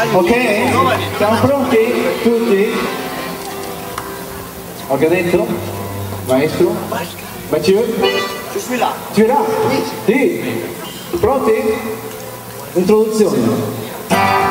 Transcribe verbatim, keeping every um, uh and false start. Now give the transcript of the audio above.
Ok? Siamo pronti? Tutti? Organisatto? Maestro? Mathieu? Je suis là. Tu es là? Sì. Pronti? Introduzione.